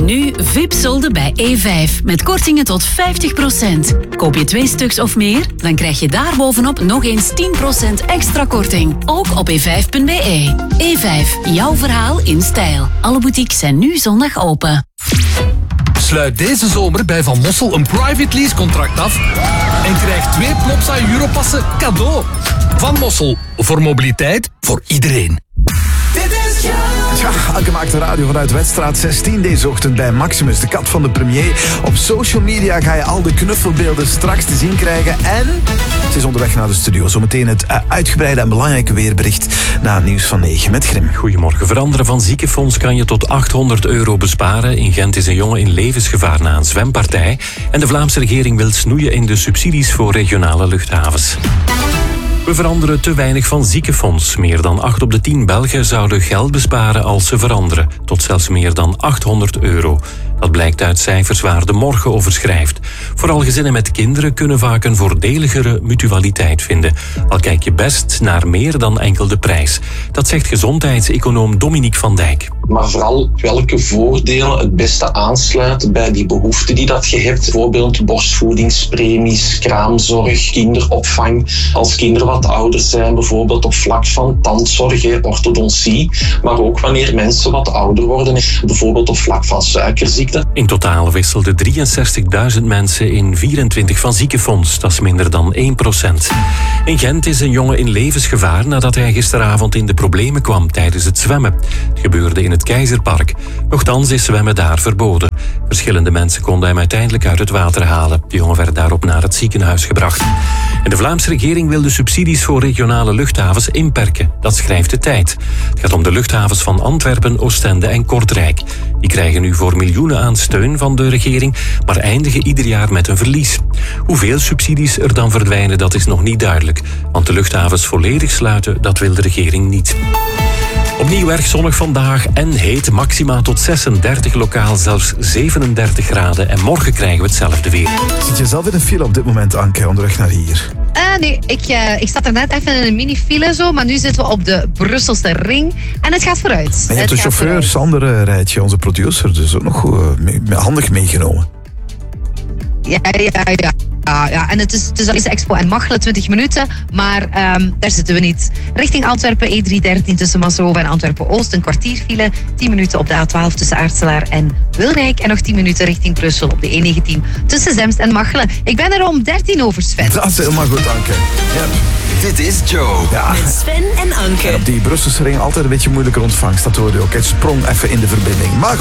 Nu VIP-solden bij E5 met kortingen tot 50%. Koop je 2 stuks of meer, dan krijg je daarbovenop nog eens 10% extra korting. Ook op e5.be. E5, jouw verhaal in stijl. Alle boutiques zijn nu zondag open. Sluit deze zomer bij Van Mossel een private lease contract af en krijg 2 Plopsa Europassen cadeau. Van Mossel, voor mobiliteit, voor iedereen. Ja, Anke maakt de radio vanuit Weststraat 16 deze ochtend bij Maximus, de kat van de premier. Op social media ga je al de knuffelbeelden straks te zien krijgen. En ze is onderweg naar de studio. Zometeen het uitgebreide en belangrijke weerbericht na het nieuws van 9 met Grim. Goedemorgen. Veranderen van ziekenfonds kan je tot €800 besparen. In Gent is een jongen in levensgevaar na een zwempartij. En de Vlaamse regering wil snoeien in de subsidies voor regionale luchthavens. We veranderen te weinig van ziekenfonds. Meer dan 8 op de 10 Belgen zouden geld besparen als ze veranderen. Tot zelfs meer dan €800. Dat blijkt uit cijfers waar De Morgen over schrijft. Vooral gezinnen met kinderen kunnen vaak een voordeligere mutualiteit vinden. Al kijk je best naar meer dan enkel de prijs. Dat zegt gezondheidseconoom Dominique van Dijk. Maar vooral welke voordelen het beste aansluiten bij die behoeften die dat je hebt. Bijvoorbeeld borstvoedingspremies, kraamzorg, kinderopvang. Als kinderen wat ouder zijn, bijvoorbeeld op vlak van tandzorg, orthodontie. Maar ook wanneer mensen wat ouder worden, bijvoorbeeld op vlak van suikerziekte. In totaal wisselden 63.000 mensen in 24 van ziekenfonds. Dat is minder dan 1%. In Gent is een jongen in levensgevaar nadat hij gisteravond in de problemen kwam tijdens het zwemmen. Het gebeurde in het Keizerpark. Nochtans is zwemmen daar verboden. Verschillende mensen konden hem uiteindelijk uit het water halen. De jongen werd daarop naar het ziekenhuis gebracht. En de Vlaamse regering wil de subsidies voor regionale luchthavens inperken. Dat schrijft de Tijd. Het gaat om de luchthavens van Antwerpen, Oostende en Kortrijk. Die krijgen nu voor miljoenen aan steun van de regering, maar eindigen ieder jaar met een verlies. Hoeveel subsidies er dan verdwijnen, dat is nog niet duidelijk. Want de luchthavens volledig sluiten, dat wil de regering niet. Opnieuw erg zonnig vandaag en heet, maxima tot 36, lokaal zelfs 37 graden. En morgen krijgen we hetzelfde weer. Zit je zelf in een file op dit moment, Anke, onderweg naar hier? Nee, ik zat er net even in een mini-file zo, maar nu zitten we op de Brusselse ring en het gaat vooruit. En je hebt de chauffeur, Sander Rijtje, onze producer, dus ook nog goed, handig meegenomen. Ja, en het is tussen Expo en Machelen 20 minuten, maar daar zitten we niet. Richting Antwerpen E313 tussen Massenhoven en Antwerpen-Oost, een kwartier file, 10 minuten op de A12 tussen Aartselaar en Wilrijk en nog 10 minuten richting Brussel op de E19 tussen Zemst en Machelen. Ik ben er om 13 over, Sven. Dat is helemaal goed, Anke. Ja. Dit is Joe. Ja. Met Sven en Anke. En op die Brusselse ring altijd een beetje moeilijke ontvangst, dat hoorde je ook. Het sprong even in de verbinding. Maar